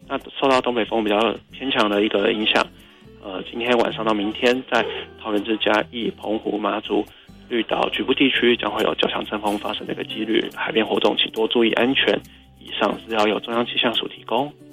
那受到东北风比较偏强的一个影响，今天晚上到明天，在桃园至嘉义、澎湖、马祖、绿岛局部地区将会有较强阵风发生的一个几率，海边活动请多注意安全。以上资料由中央气象署提供。